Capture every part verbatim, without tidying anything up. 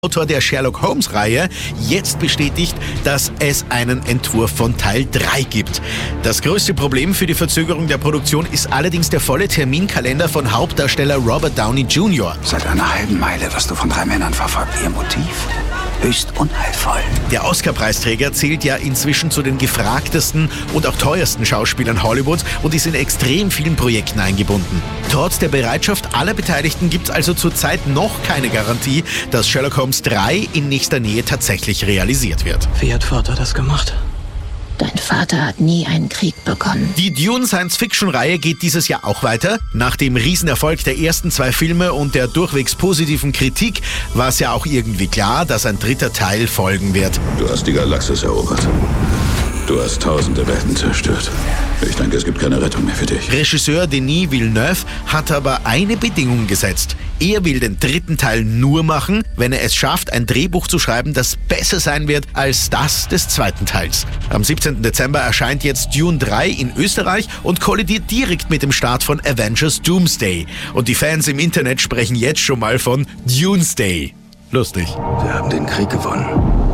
Autor der Sherlock-Holmes-Reihe, jetzt bestätigt, dass es einen Entwurf von Teil drei gibt. Das größte Problem für die Verzögerung der Produktion ist allerdings der volle Terminkalender von Hauptdarsteller Robert Downey Junior Seit einer halben Meile wirst du von drei Männern verfolgt. Ihr Motiv? Höchst unheilvoll. Der Oscar-Preisträger zählt ja inzwischen zu den gefragtesten und auch teuersten Schauspielern Hollywoods und ist in extrem vielen Projekten eingebunden. Trotz der Bereitschaft aller Beteiligten gibt es also zurzeit noch keine Garantie, dass Sherlock Holmes drei in nächster Nähe tatsächlich realisiert wird. Wie hat Vater das gemacht? Dein Vater hat nie einen Krieg begonnen. Die Dune-Science-Fiction-Reihe geht dieses Jahr auch weiter. Nach dem Riesenerfolg der ersten zwei Filme und der durchwegs positiven Kritik war es ja auch irgendwie klar, dass ein dritter Teil folgen wird. Du hast die Galaxis erobert. Du hast tausende Welten zerstört. Ich denke, es gibt keine Rettung mehr für dich. Regisseur Denis Villeneuve hat aber eine Bedingung gesetzt. Er will den dritten Teil nur machen, wenn er es schafft, ein Drehbuch zu schreiben, das besser sein wird als das des zweiten Teils. Am siebzehnten Dezember erscheint jetzt Dune drei in Österreich und kollidiert direkt mit dem Start von Avengers Doomsday. Und die Fans im Internet sprechen jetzt schon mal von Dunesday. Lustig. Wir haben den Krieg gewonnen.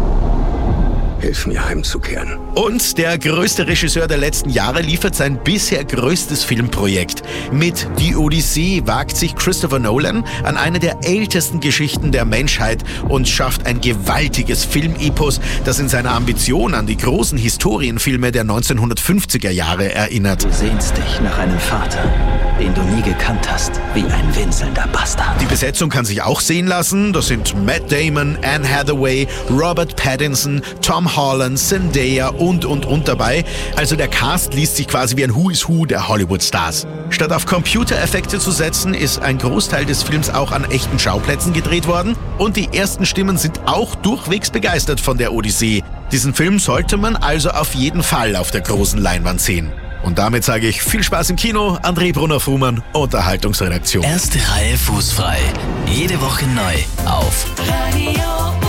Hilf mir heimzukehren. Und der größte Regisseur der letzten Jahre liefert sein bisher größtes Filmprojekt. Mit Die Odyssee wagt sich Christopher Nolan an eine der ältesten Geschichten der Menschheit und schafft ein gewaltiges Filmepos, das in seiner Ambition an die großen Historienfilme der neunzehnhundertfünfziger Jahre erinnert. Du sehnst dich nach einem Vater, den du nie gekannt hast, wie ein winselnder Bastard. Die Besetzung kann sich auch sehen lassen. Das sind Matt Damon, Anne Hathaway, Robert Pattinson, Tom Holland, Zendaya und, und, und dabei. Also der Cast liest sich quasi wie ein Who is Who der Hollywood-Stars. Statt auf Computereffekte zu setzen, ist ein Großteil des Films auch an echten Schauplätzen gedreht worden. Und die ersten Stimmen sind auch durchwegs begeistert von der Odyssee. Diesen Film sollte man also auf jeden Fall auf der großen Leinwand sehen. Und damit sage ich viel Spaß im Kino. André Brunner-Fuhrmann, Unterhaltungsredaktion. Erste Reihe fußfrei. Jede Woche neu auf Radio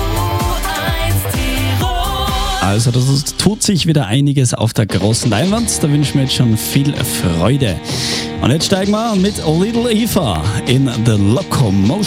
Also das tut sich wieder einiges auf der großen Leinwand. Da wünschen wir jetzt schon viel Freude. Und jetzt steigen wir mit Little Eva in The Locomotion.